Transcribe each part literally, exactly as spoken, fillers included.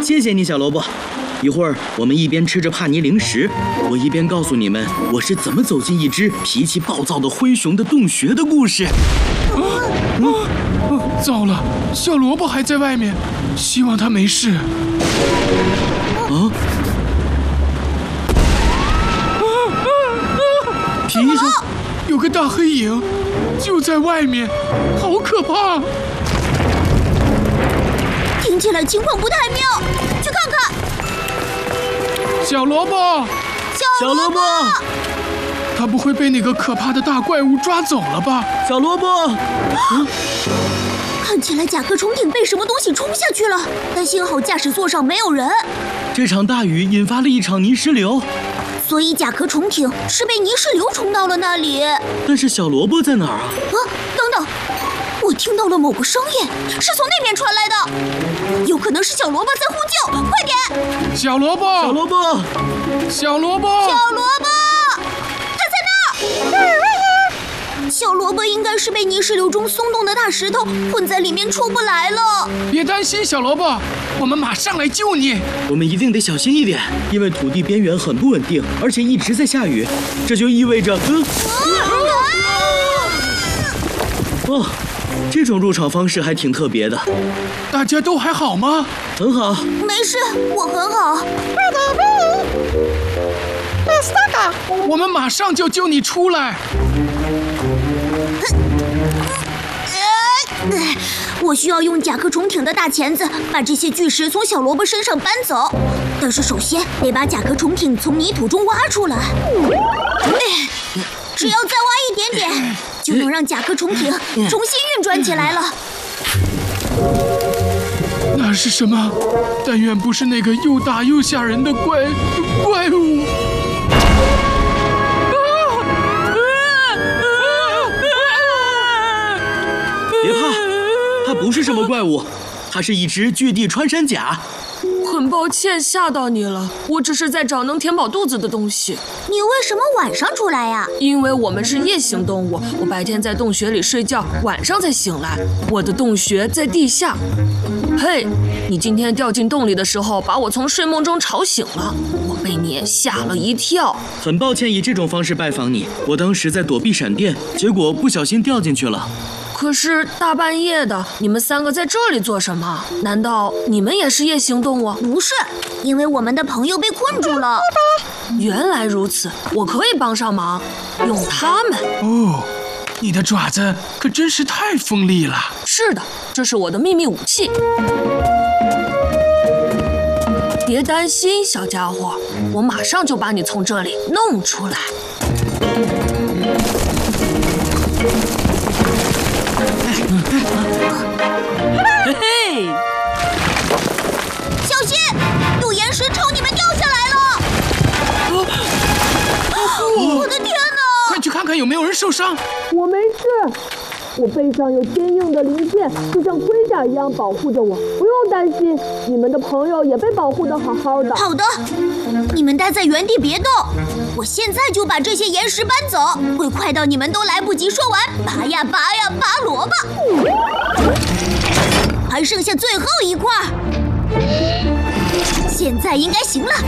谢谢你，小萝卜。一会儿我们一边吃着帕尼零食，我一边告诉你们我是怎么走进一只脾气暴躁的灰熊的洞穴的故事。 啊啊啊！糟了，小萝卜还在外面，希望他没事。 啊！ 啊啊啊！ 皮上有个大黑影，就在外面，好可怕！ 听起来情况不太妙，去看看。 小萝卜， 小萝卜， 他不会被那个可怕的大怪物抓走了吧？ 小萝卜， 嗯，看起来甲壳虫艇被什么东西冲下去了，但幸好驾驶座上没有人。 这场大雨引发了一场泥石流， 所以甲壳虫艇是被泥石流冲到了那里。 但是小萝卜在哪儿啊？ 啊，等等，我听到了某个声音，是从那边传来的，有可能是小萝卜在呼救，快点！ 小萝卜， 小萝卜， 小萝卜， 小萝卜，它在那儿！小萝卜应该是被泥石流中松动的大石头困在里面出不来了。 别担心，小萝卜，我们马上来救你。 我们一定得小心一点，因为土地边缘很不稳定，而且一直在下雨，这就意味着……嗯，哦，这种入场方式还挺特别的。 大家都还好吗？ 很好， 没事，我很好。 我们马上就救你出来。 我需要用甲壳虫艇的大钳子把这些巨石从小萝卜身上搬走，但是首先得把甲壳虫艇从泥土中挖出来。只要再挖一点点，就能让甲壳虫艇重新运转起来了。 那是什么？但愿不是那个又大又吓人的怪怪物。 别怕，它不是什么怪物，它是一只巨地穿山甲。 很抱歉吓到你了，我只是在找能填饱肚子的东西。 你为什么晚上出来呀？ 因为我们是夜行动物，我白天在洞穴里睡觉，晚上才醒来。我的洞穴在地下。嘿，你今天掉进洞里的时候，把我从睡梦中吵醒了，我被你吓了一跳。 很抱歉以这种方式拜访你，我当时在躲避闪电，结果不小心掉进去了。 可是大半夜的，你们三个在这里做什么？难道你们也是夜行动物？ 不是，因为我们的朋友被困住了。 原来如此，我可以帮上忙，用它们。 哦，你的爪子可真是太锋利了。 是的，这是我的秘密武器。别担心，小家伙，我马上就把你从这里弄出来。嘿嘿， 小心，有岩石朝你们掉下来了！ 哦哦、我的天哪！ 快去看看有没有人受伤。 我没事，我背上有坚硬的鳞片，就像盔甲一样保护着我，不用担心。你们的朋友也被保护得好好的。 好的，你们待在原地别动，我现在就把这些岩石搬走，会快到你们都来不及说完拔呀拔呀拔萝卜。还剩下最后一块，现在应该行了。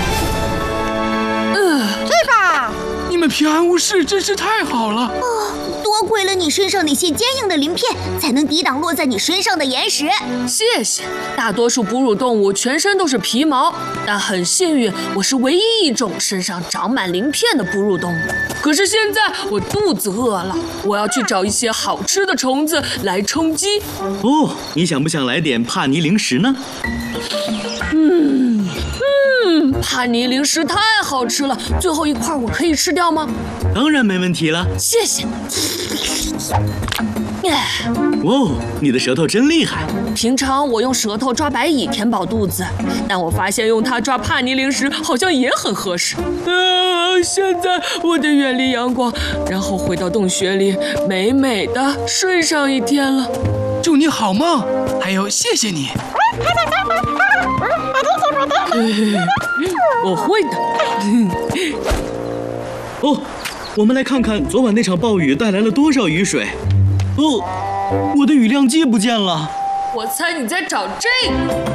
呃， 去吧！ 你们平安无事，真是太好了。 哦，多亏了你身上那些坚硬的鳞片，才能抵挡落在你身上的岩石。 谢谢。大多数哺乳动物全身都是皮毛，但很幸运，我是唯一一种身上长满鳞片的哺乳动物。可是现在我肚子饿了，我要去找一些好吃的虫子来充饥。 哦，你想不想来点帕尼零食呢？ 嗯嗯，帕尼零食太好吃了，最后一块我可以吃掉吗？ 当然没问题了。 谢谢。 哦，你的舌头真厉害。 平常我用舌头抓白蚁填饱肚子，但我发现用它抓帕尼零食好像也很合适。呃，现在我得远离阳光，然后回到洞穴里，美美的睡上一天了。 祝你好梦，还有谢谢你。 我会的。 哦，我们来看看昨晚那场暴雨带来了多少雨水。哦，我的雨量计不见了。 我猜你在找这个。